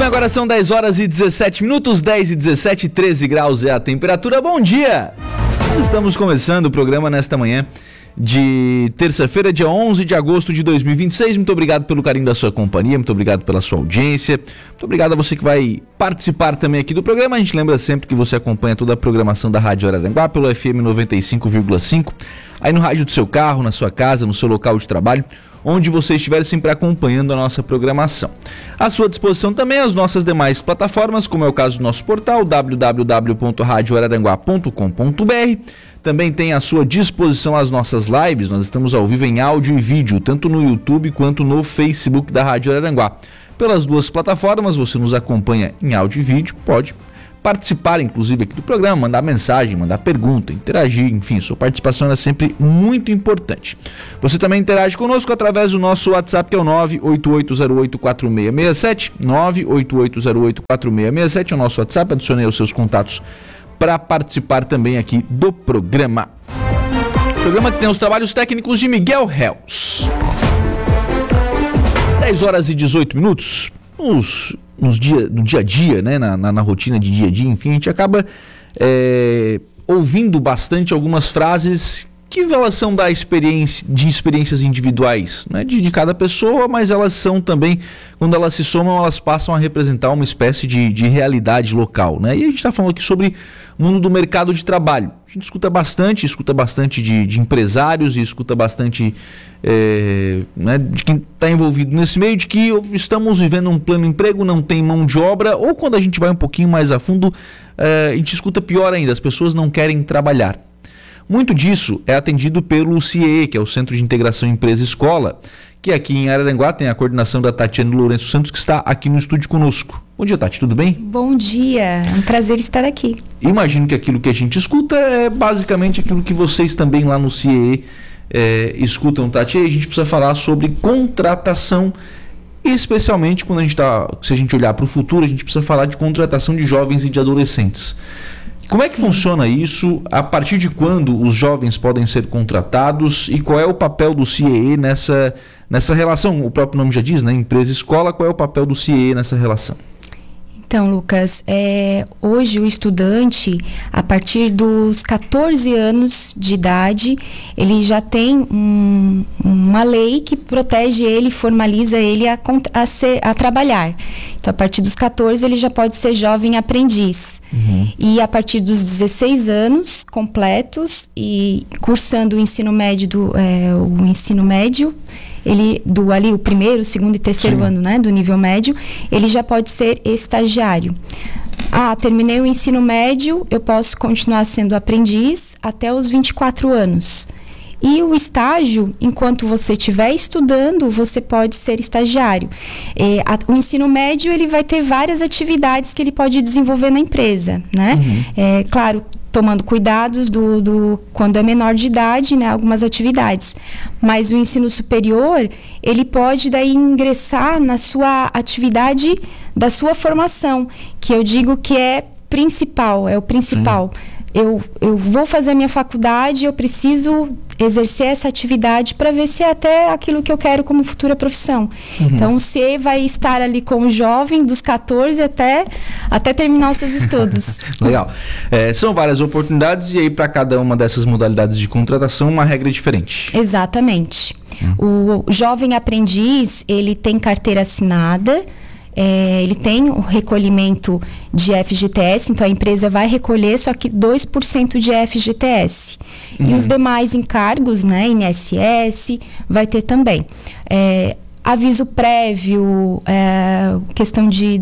bem, agora são 10 horas e 17 minutos, 10 e 17, 13 graus é a temperatura. Bom dia! Estamos começando o programa nesta manhã de terça-feira, dia 11 de agosto de 2026. Muito obrigado pelo carinho da sua companhia, muito obrigado pela sua audiência, muito obrigado a você que vai participar também aqui do programa. A gente lembra sempre que você acompanha toda a programação da Rádio Araranguá pelo FM 95,5, aí no rádio do seu carro, na sua casa, no seu local de trabalho, onde você estiver sempre acompanhando a nossa programação. À sua disposição também as nossas demais plataformas, como é o caso do nosso portal www.radioararanguá.com.br. Também tem à sua disposição as nossas lives. Nós estamos ao vivo em áudio e vídeo, tanto no YouTube quanto no Facebook da Rádio Araranguá. Pelas duas plataformas você nos acompanha em áudio e vídeo, pode participar inclusive aqui do programa, mandar mensagem, mandar pergunta, interagir, enfim, sua participação é sempre muito importante. Você também interage conosco através do nosso WhatsApp, que é o 988084667, 988084667 é o nosso WhatsApp. Adicionei os seus contatos para participar também aqui do programa. Programa que tem os trabalhos técnicos de Miguel Hells. 10 horas e 18 minutos. No dia a dia, né, na rotina de dia a dia, enfim, a gente acaba ouvindo bastante algumas frases que elas são de experiências individuais, né, de cada pessoa, mas elas são também, quando elas se somam, elas passam a representar uma espécie de realidade local, né? E a gente está falando aqui sobre o mundo do mercado de trabalho. A gente escuta bastante de empresários e escuta bastante né, de quem está envolvido nesse meio, de que estamos vivendo um pleno emprego, não tem mão de obra, ou quando a gente vai um pouquinho mais a fundo, a gente escuta pior ainda, as pessoas não querem trabalhar. Muito disso é atendido pelo CIEE, que é o Centro de Integração Empresa-Escola, que aqui em Araranguá tem a coordenação da Tatiane Lourenço Santos, que está aqui no estúdio conosco. Bom dia, Tati, tudo bem? Bom dia, é um prazer estar aqui. Imagino que aquilo que a gente escuta é basicamente aquilo que vocês também lá no CIEE escutam, Tati. E a gente precisa falar sobre contratação, especialmente quando se a gente olhar para o futuro, a gente precisa falar de contratação de jovens e de adolescentes. Como é que funciona isso? A partir de quando os jovens podem ser contratados e qual é o papel do CIEE nessa relação? O próprio nome já diz, né? Empresa-escola, qual é o papel do CIEE nessa relação? Então, Lucas, hoje o estudante, a partir dos 14 anos de idade, ele já tem uma lei que protege ele, formaliza ele a trabalhar. Então, a partir dos 14, ele já pode ser jovem aprendiz. Uhum. E a partir dos 16 anos completos e cursando o ensino médio, o primeiro, segundo e terceiro ano, né, do nível médio, ele já pode ser estagiário. Terminei o ensino médio, eu posso continuar sendo aprendiz até os 24 anos. E o estágio, enquanto você estiver estudando, você pode ser estagiário. O ensino médio, ele vai ter várias atividades que ele pode desenvolver na empresa, né? Uhum. Claro, tomando cuidados quando é menor de idade, né, algumas atividades. Mas o ensino superior, ele pode daí ingressar na sua atividade da sua formação, que eu digo que é o principal. Eu vou fazer a minha faculdade, eu preciso exercer essa atividade para ver se é até aquilo que eu quero como futura profissão. Uhum. Então, você vai estar ali com o jovem dos 14 até terminar os seus estudos. Legal. São várias oportunidades e aí para cada uma dessas modalidades de contratação, uma regra diferente. Exatamente. O jovem aprendiz, ele tem carteira assinada, ele tem o recolhimento de FGTS, então a empresa vai recolher só que 2% de FGTS. Uhum. E os demais encargos, né, INSS, vai ter também. Aviso prévio, questão de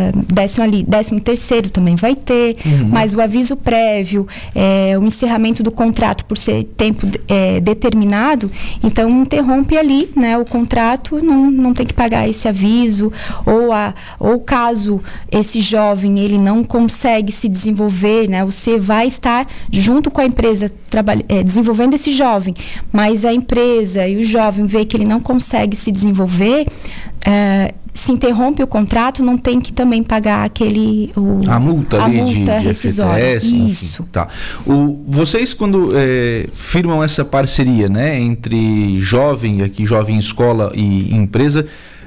13º também vai ter, mas o aviso prévio, o encerramento do contrato por ser tempo determinado, então interrompe ali, né, o contrato, não tem que pagar esse aviso, ou caso esse jovem ele não consegue se desenvolver, né, você vai estar junto com a empresa desenvolvendo esse jovem, mas a empresa e o jovem vê que ele não consegue se desenvolver, se interrompe o contrato, não tem que também pagar a multa de rescisória. Isso. Enfim, tá. Vocês, quando firmam essa parceria, né, entre jovem escola e empresa,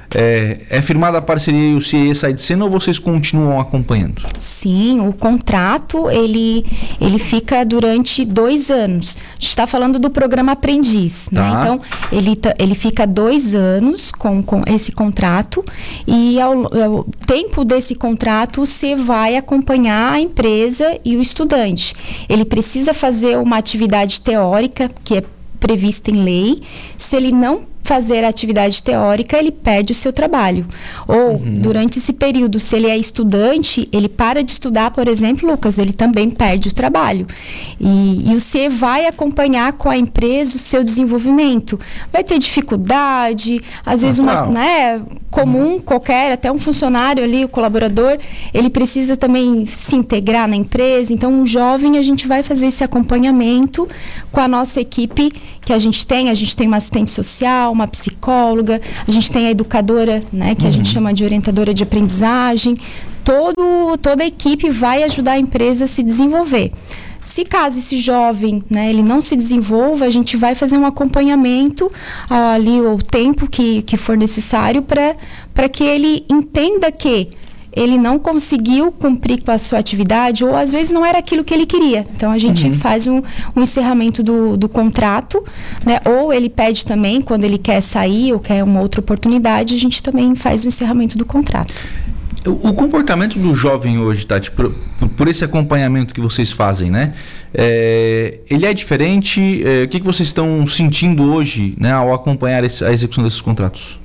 é firmada a parceria e o CIE sai de cena ou vocês continuam acompanhando? Sim, o contrato, ele fica durante 2 anos. A gente está falando do programa Aprendiz, né? Então, ele fica 2 anos com esse contrato e ao tempo desse contrato, você vai acompanhar a empresa e o estudante. Ele precisa fazer uma atividade teórica, que é prevista em lei. Se ele não fazer a atividade teórica, ele perde o seu trabalho. Ou, durante esse período, se ele é estudante, ele para de estudar, por exemplo, Lucas, ele também perde o trabalho. E o CIE vai acompanhar com a empresa o seu desenvolvimento. Vai ter dificuldade, às vezes comum, qualquer, até um funcionário ali, o colaborador, ele precisa também se integrar na empresa. Então, um jovem, a gente vai fazer esse acompanhamento com a nossa equipe que a gente tem uma assistente social, uma psicóloga, a gente tem a educadora, né, que a gente chama de orientadora de aprendizagem. Toda a equipe vai ajudar a empresa a se desenvolver. Se caso esse jovem, né, ele não se desenvolva, a gente vai fazer um acompanhamento ali, o tempo que for necessário para que ele entenda que ele não conseguiu cumprir com a sua atividade ou às vezes não era aquilo que ele queria. Então a gente faz um encerramento do contrato, né? Ou ele pede também, quando ele quer sair ou quer uma outra oportunidade, a gente também faz o encerramento do contrato. O comportamento do jovem hoje, Tati, por esse acompanhamento que vocês fazem, né? Ele é diferente? O que vocês estão sentindo hoje, né, ao acompanhar a execução desses contratos?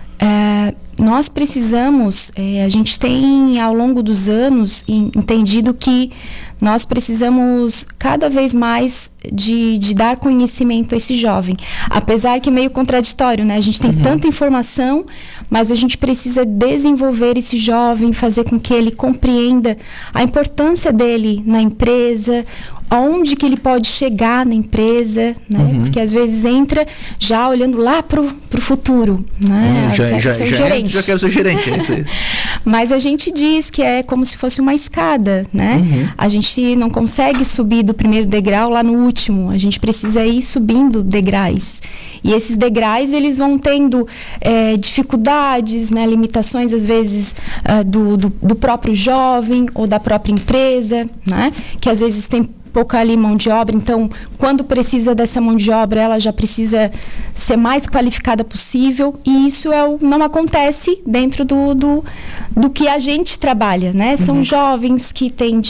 Nós precisamos, a gente tem ao longo dos anos entendido que nós precisamos cada vez mais de dar conhecimento a esse jovem. Apesar que é meio contraditório, né? A gente tem tanta informação, mas a gente precisa desenvolver esse jovem, fazer com que ele compreenda a importância dele na empresa, aonde que ele pode chegar na empresa, né? Porque às vezes entra já olhando lá pro futuro, né? Já quero ser gerente. É isso aí. Mas a gente diz que é como se fosse uma escada, né? A gente não consegue subir do primeiro degrau lá no último, a gente precisa ir subindo degraus. E esses degraus, eles vão tendo dificuldades, né? Limitações às vezes do próprio jovem ou da própria empresa, né? Que às vezes tem pouca ali mão de obra, então quando precisa dessa mão de obra, ela já precisa ser mais qualificada possível, e isso não acontece dentro do que a gente trabalha, né? São jovens que têm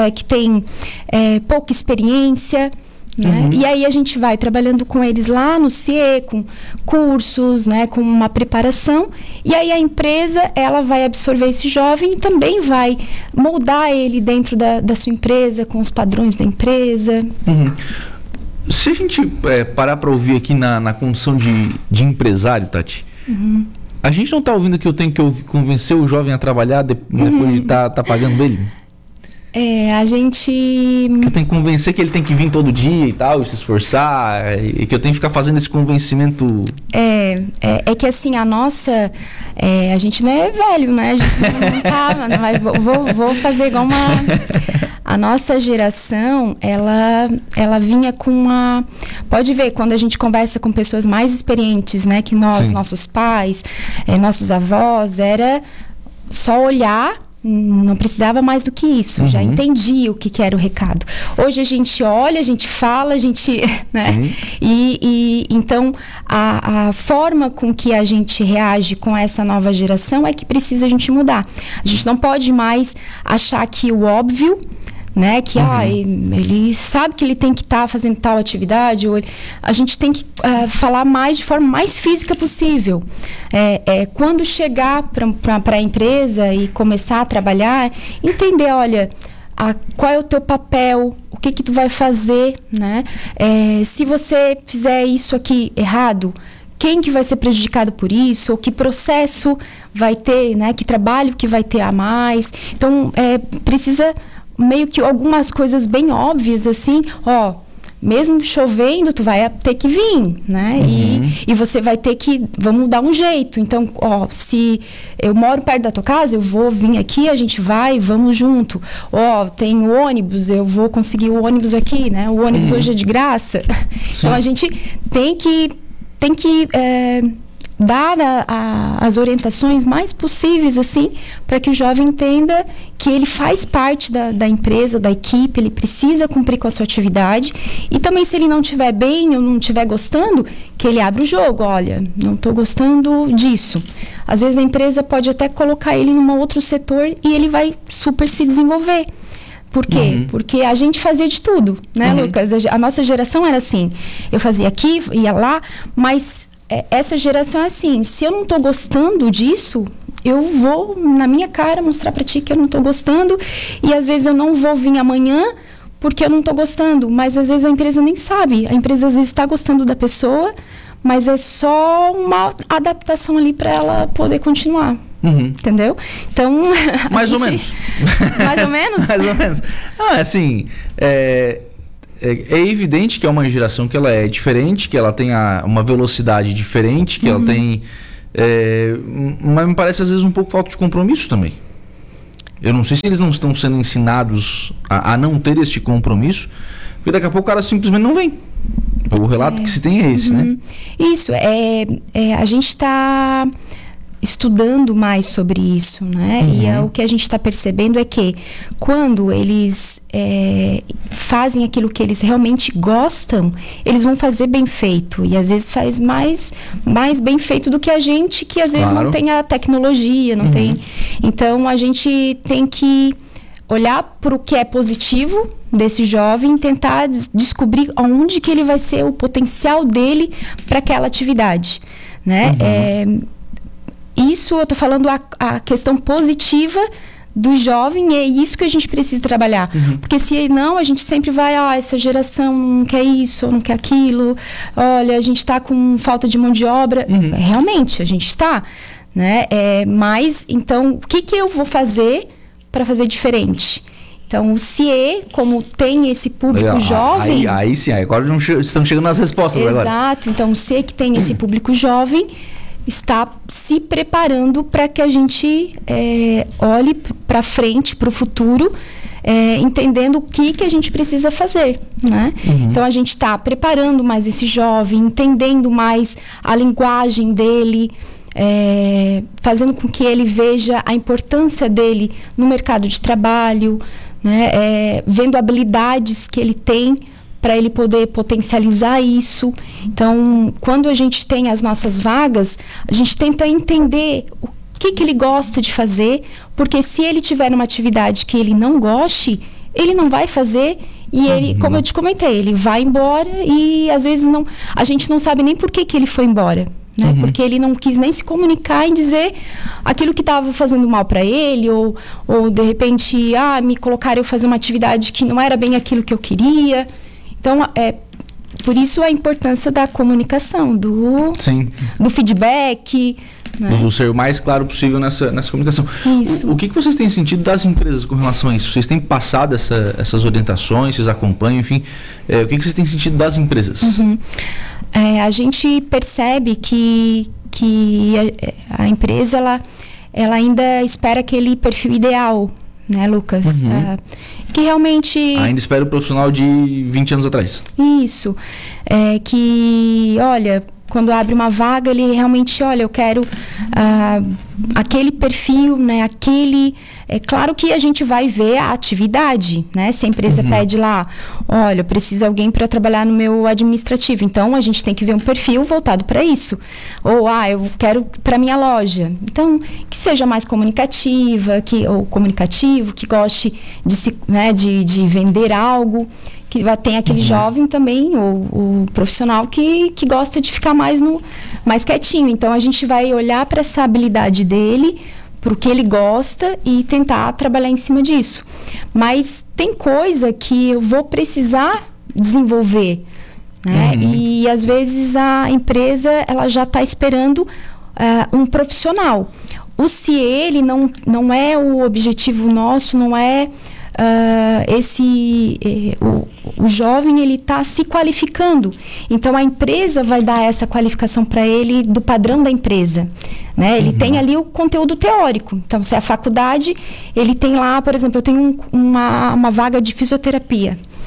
pouca experiência, né? E aí a gente vai trabalhando com eles lá no CIE, com cursos, né, com uma preparação, e aí a empresa, ela vai absorver esse jovem e também vai moldar ele dentro da sua empresa, com os padrões da empresa. Se a gente parar para ouvir aqui na condição de empresário, Tati, a gente não está ouvindo que eu tenho que convencer o jovem a trabalhar depois de estar pagando ele? A gente... Que eu tenho que convencer que ele tem que vir todo dia e tal, se esforçar, e que eu tenho que ficar fazendo esse convencimento... É que assim, a nossa... a gente não é velho, né? A gente não tava, né? Mas vou fazer igual uma... A nossa geração, ela vinha com uma... Pode ver, quando a gente conversa com pessoas mais experientes, né? Que nós, nossos pais, nossos avós, era só olhar... Não precisava mais do que isso, já entendia o que era o recado. Hoje a gente olha, a gente fala, a gente, né? E então a forma com que a gente reage com essa nova geração é que precisa a gente mudar. A gente não pode mais achar que o óbvio, né, que ele sabe que ele tem que estar fazendo tal atividade, ou a gente tem que falar mais de forma mais física possível. Quando chegar para a empresa e começar a trabalhar, entender, olha, qual é o teu papel, o que tu vai fazer, né? Se você fizer isso aqui errado, quem que vai ser prejudicado por isso, ou que processo vai ter, né? Que trabalho que vai ter a mais. Então, precisa meio que algumas coisas bem óbvias, assim, mesmo chovendo, tu vai ter que vir, né? E você vai ter que, vamos dar um jeito. Então, se eu moro perto da tua casa, eu vou vir aqui, a gente vai, vamos junto. Tem o ônibus, eu vou conseguir o ônibus aqui, né? O ônibus hoje é de graça. Então, a gente tem que dar as orientações mais possíveis, assim, para que o jovem entenda que ele faz parte da empresa, da equipe, ele precisa cumprir com a sua atividade. E também, se ele não estiver bem ou não estiver gostando, que ele abra o jogo. Olha, não estou gostando disso. Às vezes a empresa pode até colocar ele em um outro setor e ele vai super se desenvolver. Por quê? Porque a gente fazia de tudo, né, Lucas? A nossa geração era assim. Eu fazia aqui, ia lá, mas essa geração é assim. Se eu não estou gostando disso, eu vou, na minha cara, mostrar para ti que eu não estou gostando. E às vezes eu não vou vir amanhã porque eu não estou gostando. Mas às vezes a empresa nem sabe. A empresa às vezes está gostando da pessoa, mas é só uma adaptação ali para ela poder continuar. Entendeu? Então, mais ou menos. Mais ou menos? Mais ou menos. Assim, é evidente que é uma geração que ela é diferente, que ela tem uma velocidade diferente, que ela tem... mas me parece às vezes um pouco falta de compromisso também. Eu não sei se eles não estão sendo ensinados a não ter este compromisso, porque daqui a pouco o cara simplesmente não vem. O relato que se tem é esse, né? Isso, a gente está estudando mais sobre isso, né? E o que a gente está percebendo é que quando eles fazem aquilo que eles realmente gostam, eles vão fazer bem feito. E às vezes faz mais bem feito do que a gente, que às vezes não tem a tecnologia, não tem. Então a gente tem que olhar para o que é positivo desse jovem, tentar descobrir onde que ele vai ser o potencial dele para aquela atividade, né? Isso eu estou falando a questão positiva do jovem, e é isso que a gente precisa trabalhar. Porque se não, a gente sempre vai, essa geração não quer isso, não quer aquilo, olha, a gente está com falta de mão de obra. Realmente, a gente está, né? Mas, então, o que eu vou fazer para fazer diferente? Então, o CIE, como tem esse público jovem... Aí sim, agora estamos chegando nas respostas. Exato. Então, o CIE que tem esse público jovem está se preparando para que a gente olhe para frente, para o futuro, entendendo o que a gente precisa fazer, né? Então, a gente está preparando mais esse jovem, entendendo mais a linguagem dele, fazendo com que ele veja a importância dele no mercado de trabalho, né? Vendo habilidades que ele tem para ele poder potencializar isso. Então, quando a gente tem as nossas vagas, a gente tenta entender o que ele gosta de fazer, porque se ele tiver numa atividade que ele não goste, ele não vai fazer, e ele, como eu te comentei, ele vai embora e às vezes a gente não sabe nem por que ele foi embora. Né? Porque ele não quis nem se comunicar em dizer aquilo que estava fazendo mal para ele, ou de repente, me colocaram eu fazer uma atividade que não era bem aquilo que eu queria. Então, por isso a importância da comunicação, do feedback, né? Do ser o mais claro possível nessa comunicação. Isso. O que vocês têm sentido das empresas com relação a isso? Vocês têm passado essas orientações, vocês acompanham, enfim, o que vocês têm sentido das empresas? A gente percebe que a empresa ela ainda espera aquele perfil ideal, né, Lucas? Que realmente... Ainda espera o profissional de 20 anos atrás. Isso. Que, olha, quando abre uma vaga, ele realmente, olha, eu quero aquele perfil, né? É claro que a gente vai ver a atividade, né? Se a empresa pede lá, olha, eu preciso de alguém para trabalhar no meu administrativo. Então, a gente tem que ver um perfil voltado para isso. Ou, eu quero para minha loja. Então, que seja mais comunicativa, ou comunicativo, que goste de vender algo. Que tem aquele jovem também, o profissional, que gosta de ficar mais quietinho. Então, a gente vai olhar para essa habilidade dele, para o que ele gosta e tentar trabalhar em cima disso. Mas tem coisa que eu vou precisar desenvolver, né? E, às vezes, a empresa ela já está esperando um profissional. O CIE, ele não é o objetivo nosso, não é... o jovem ele está se qualificando, então a empresa vai dar essa qualificação para ele do padrão da empresa, né? Ele tem ali o conteúdo teórico. Então, se é a faculdade, ele tem lá, por exemplo, eu tenho uma vaga de fisioterapia.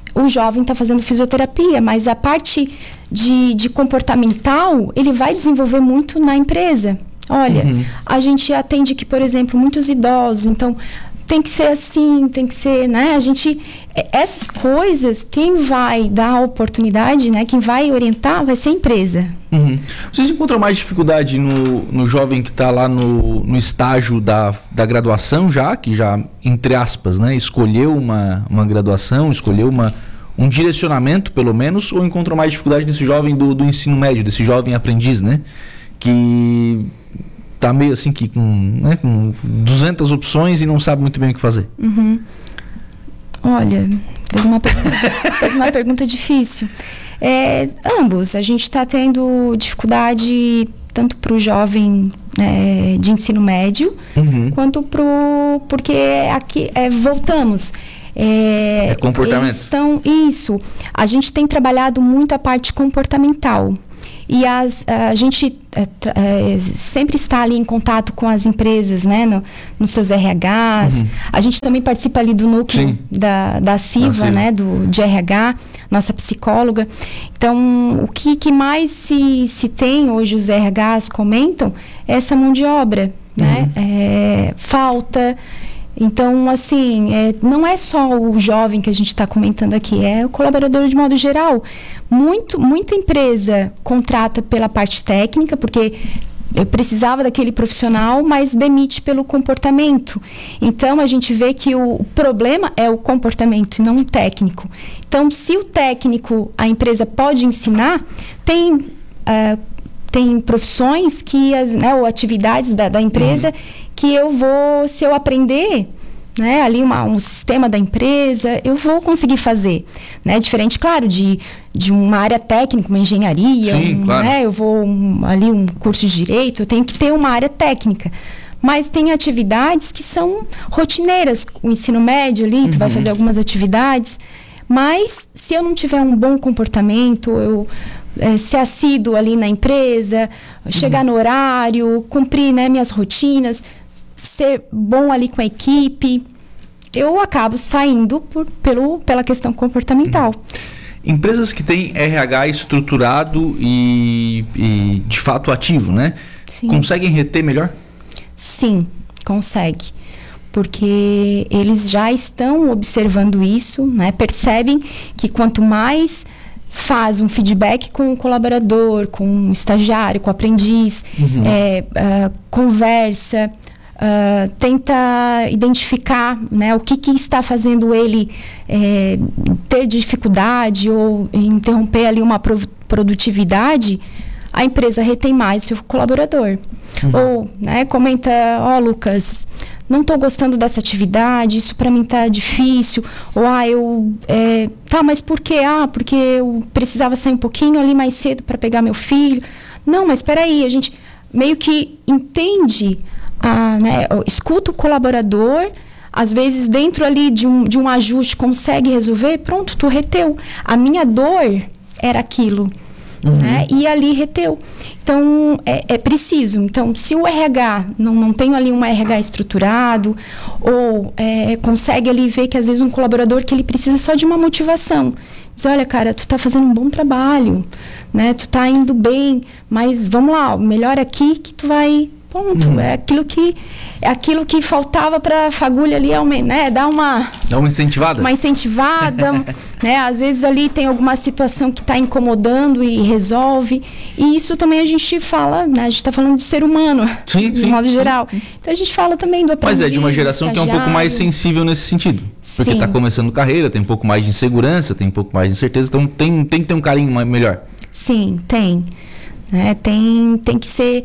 o jovem está fazendo fisioterapia, mas a parte de comportamental, ele vai desenvolver muito na empresa. Olha, a gente atende aqui, por exemplo, muitos idosos, então tem que ser assim, tem que ser, né? Essas coisas, quem vai dar a oportunidade, né? Quem vai orientar vai ser a empresa. Vocês encontram mais dificuldade no jovem que está lá no estágio da graduação já, que já, entre aspas, né, escolheu uma graduação, escolheu um direcionamento, pelo menos, ou encontram mais dificuldade nesse jovem do ensino médio, desse jovem aprendiz, né? Que tá meio assim que com 200 opções e não sabe muito bem o que fazer. Olha, fez uma pergunta difícil. Ambos, a gente está tendo dificuldade tanto para o jovem de ensino médio, quanto porque aqui voltamos. Comportamento. Isso. A gente tem trabalhado muito a parte comportamental. E a gente sempre está ali em contato com as empresas, né, nos seus RHs. A gente também participa ali do núcleo da CIVA, né, de RH, nossa psicóloga. Então, o que mais se tem hoje, os RHs comentam, é essa mão de obra, né? Falta. Então, assim, não é só o jovem que a gente está comentando aqui, é o colaborador de modo geral. Muita empresa contrata pela parte técnica, porque eu precisava daquele profissional, mas demite pelo comportamento. Então, a gente vê que o problema é o comportamento e não o técnico. Então, se o técnico, a empresa pode ensinar, tem profissões ou atividades da empresa que se eu aprender, né, ali um sistema da empresa, eu vou conseguir fazer, né, diferente, claro, de uma área técnica, uma engenharia, claro. Né, eu vou ali um curso de direito, eu tenho que ter uma área técnica. Mas tem atividades que são rotineiras, o ensino médio ali, tu vai fazer algumas atividades, mas se eu não tiver um bom comportamento, eu ser assíduo ali na empresa, chegar no horário, cumprir, né, minhas rotinas, ser bom ali com a equipe, eu acabo saindo pela questão comportamental. Empresas que têm RH estruturado e de fato ativo, né? Sim. Conseguem reter melhor? Sim, consegue. Porque eles já estão observando isso, né? Percebem que quanto mais faz um feedback com o colaborador, com o estagiário, com o aprendiz, conversa, tenta identificar, né, o que está fazendo ele ter dificuldade ou interromper ali uma produtividade, a empresa retém mais o seu colaborador. Ou, né, comenta, Lucas, não estou gostando dessa atividade, isso para mim está difícil. Ou, mas por quê? Porque eu precisava sair um pouquinho ali mais cedo para pegar meu filho. Não, mas espera aí, a gente meio que entende, né, escuta o colaborador, às vezes dentro ali de um ajuste consegue resolver, pronto, tu reteu. A minha dor era aquilo. Né? E ali reteu. Então, é preciso. Então, se o RH não tem ali um RH estruturado, ou consegue ali ver que às vezes um colaborador que ele precisa só de uma motivação. Diz, olha, cara, tu tá fazendo um bom trabalho, né? Tu tá indo bem, mas vamos lá, o melhor aqui que tu vai... Ponto. É aquilo que faltava para a fagulha ali, né? Dá uma incentivada. Uma incentivada, né? Às vezes ali tem alguma situação que está incomodando e resolve. E isso também a gente fala, né? A gente está falando de ser humano, de modo geral. Então a gente fala também do aprendiz. Mas de uma geração que é um pouco mais sensível nesse sentido. Porque está começando carreira, tem um pouco mais de insegurança, tem um pouco mais de incerteza, então tem que ter um carinho melhor. Sim, tem. Né? Tem que ser...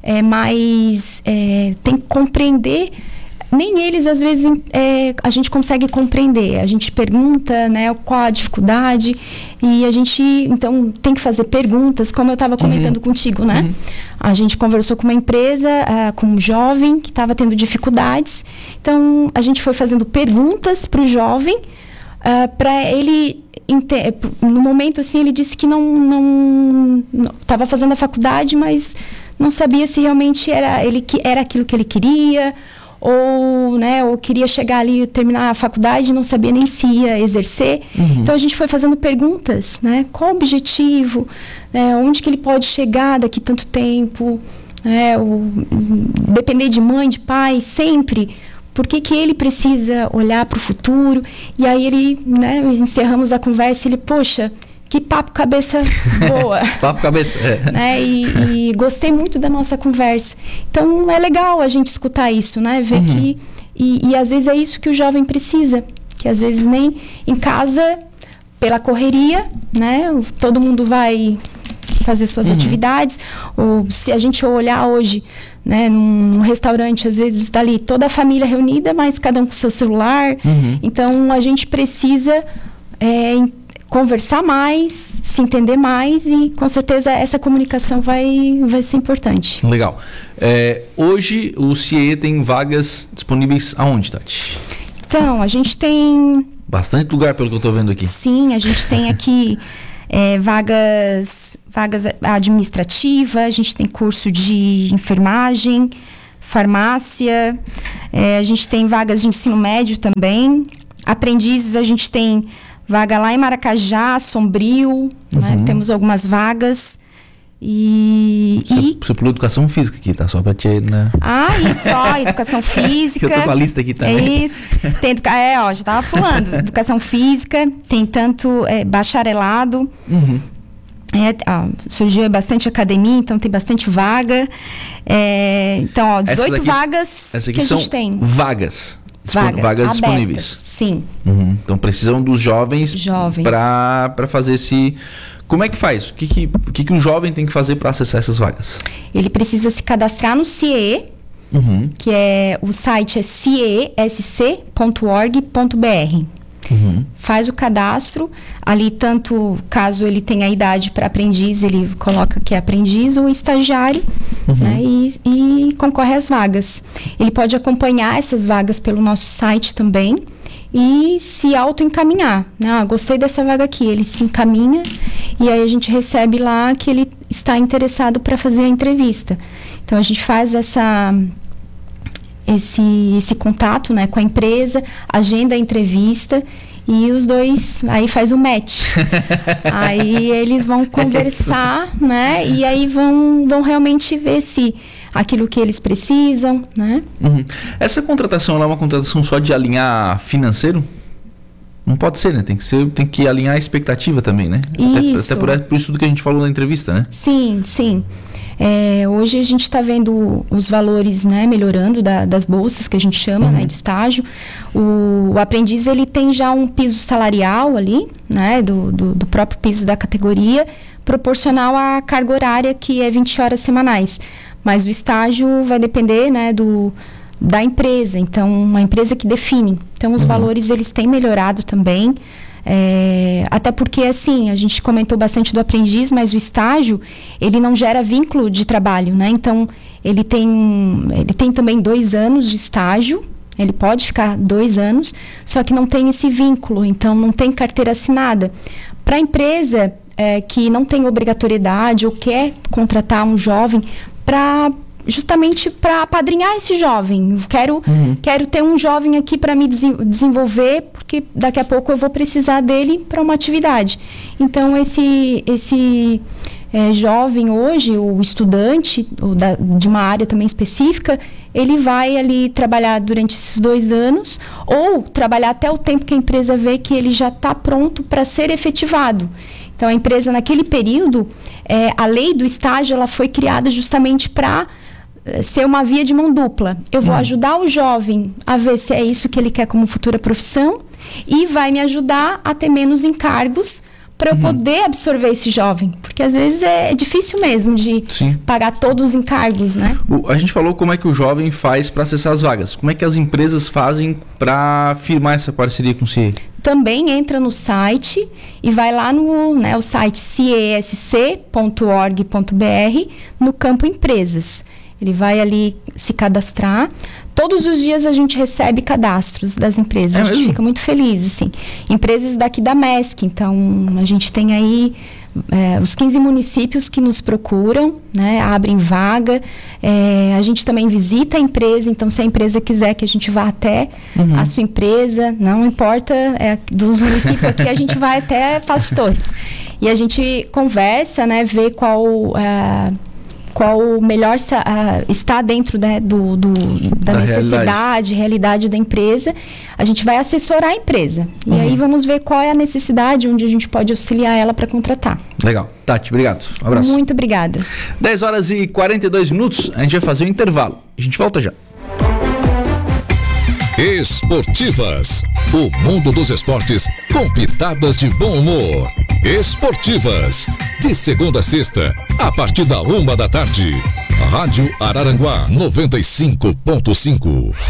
tem que compreender, nem eles às vezes a gente consegue compreender, a gente pergunta, né, qual a dificuldade, e a gente então tem que fazer perguntas, como eu estava comentando contigo, né? A gente conversou com uma empresa, com um jovem que estava tendo dificuldades, então a gente foi fazendo perguntas para o jovem, para ele... No momento assim ele disse que não estava fazendo a faculdade, mas não sabia se realmente era aquilo que ele queria, ou, né, ou queria chegar ali, terminar a faculdade e não sabia nem se ia exercer. Então a gente foi fazendo perguntas, né? Qual o objetivo? Onde que ele pode chegar daqui tanto tempo? Depender de mãe, de pai, sempre. Por que ele precisa olhar para o futuro? E aí ele, né, encerramos a conversa e ele, poxa, que papo cabeça boa. Papo cabeça, né? E gostei muito da nossa conversa. Então é legal a gente escutar isso, né? Ver que... E às vezes é isso que o jovem precisa. Que às vezes nem em casa, pela correria, né? Todo mundo vai fazer suas atividades. Ou se a gente olhar hoje, né, num restaurante, às vezes está ali toda a família reunida, mas cada um com o seu celular. Então a gente precisa conversar mais, se entender mais e com certeza essa comunicação vai ser importante. Legal. Hoje o CIE tem vagas disponíveis aonde, Tati? Então, a gente tem... Bastante lugar pelo que eu estou vendo aqui. Sim, a gente tem aqui vagas administrativas, a gente tem curso de enfermagem, farmácia, a gente tem vagas de ensino médio também. Aprendizes, a gente tem vaga lá em Maracajá, Sombrio, né? Temos algumas vagas. Você pulou educação física aqui, tá? Só pra te... Né? Isso, educação física. Eu tô com a lista aqui também. É isso. Tem, já tava pulando. Educação física, tem tanto bacharelado. Surgiu bastante academia, então tem bastante vaga. Então, 18 vagas que a gente tem. Vagas abertas, disponíveis. Sim. Então precisam dos jovens. Para fazer esse... Como é que faz? O que um jovem tem que fazer para acessar essas vagas? Ele precisa se cadastrar no CIE, que o site é ciesc.org.br. Faz o cadastro, ali tanto caso ele tenha idade para aprendiz, ele coloca que é aprendiz ou estagiário, né, e concorre às vagas. Ele pode acompanhar essas vagas pelo nosso site também e se auto-encaminhar, né? Gostei dessa vaga aqui, ele se encaminha e aí a gente recebe lá que ele está interessado para fazer a entrevista. Então a gente faz esse contato, né, com a empresa, agenda a entrevista e os dois aí faz o match. Aí eles vão conversar, né, e aí vão realmente ver se aquilo que eles precisam, né. Essa contratação é uma contratação só de alinhar financeiro? Não pode ser, né? Tem que alinhar a expectativa também, né? Isso. Até por isso tudo que a gente falou na entrevista, né? Sim. Hoje a gente está vendo os valores, né, melhorando das bolsas que a gente chama, né, de estágio. O aprendiz ele tem já um piso salarial ali, né, do próprio piso da categoria, proporcional à carga horária que é 20 horas semanais. Mas o estágio vai depender, né, da empresa. Então, uma empresa que define. Então, os valores eles têm melhorado também. Até porque, assim, a gente comentou bastante do aprendiz, mas o estágio, ele não gera vínculo de trabalho, né? Então, ele tem também 2 anos de estágio, ele pode ficar 2 anos, só que não tem esse vínculo, então não tem carteira assinada. Para a empresa que não tem obrigatoriedade ou quer contratar um jovem justamente para apadrinhar esse jovem. Quero ter um jovem aqui para me desenvolver, porque daqui a pouco eu vou precisar dele para uma atividade. Então, esse jovem hoje, o estudante de uma área também específica, ele vai ali trabalhar durante esses 2 anos ou trabalhar até o tempo que a empresa vê que ele já está pronto para ser efetivado. Então, a empresa, naquele período, a lei do estágio ela foi criada justamente para ser uma via de mão dupla. Eu vou ajudar o jovem a ver se é isso que ele quer como futura profissão e vai me ajudar a ter menos encargos para eu poder absorver esse jovem. Porque às vezes é difícil mesmo de pagar todos os encargos, né? A gente falou como é que o jovem faz para acessar as vagas. Como é que as empresas fazem para firmar essa parceria com o CIE? Também entra no site e vai lá no o site ciesc.org.br, no campo Empresas. Ele vai ali se cadastrar. Todos os dias a gente recebe cadastros das empresas. A gente fica muito feliz, assim. Empresas daqui da MESC. Então, a gente tem aí os 15 municípios que nos procuram, né, abrem vaga. A gente também visita a empresa, então se a empresa quiser que a gente vá até a sua empresa, não importa, dos municípios aqui, a gente vai até Passo de Torres. E a gente conversa, né, vê qual melhor está dentro, né, da necessidade, realidade da empresa. A gente vai assessorar a empresa. E aí vamos ver qual é a necessidade, onde a gente pode auxiliar ela para contratar. Legal. Tati, obrigado. Um abraço. Muito obrigada. 10 horas e 42 minutos, a gente vai fazer um intervalo. A gente volta já. Esportivas, o mundo dos esportes com pitadas de bom humor. Esportivas, de segunda a sexta, a partir da 13h. Rádio Araranguá 95.5.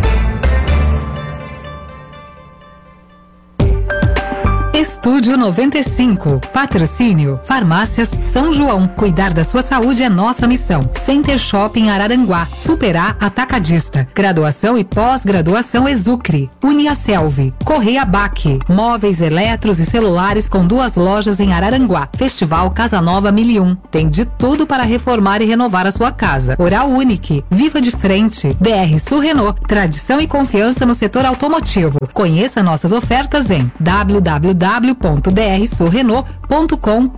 Estúdio 95. Patrocínio Farmácias São João. Cuidar da sua saúde é nossa missão. Center Shopping Araranguá. Superar Atacadista. Graduação e pós-graduação Exucre. Uniaselv. Correia Baque. Móveis, eletros e celulares com 2 lojas em Araranguá. Festival Casa Nova 1001. Tem de tudo para reformar e renovar a sua casa. Oral Unique. Viva de frente. DR Sul Renault. Tradição e confiança no setor automotivo. Conheça nossas ofertas em www.drsulrenault.com.br.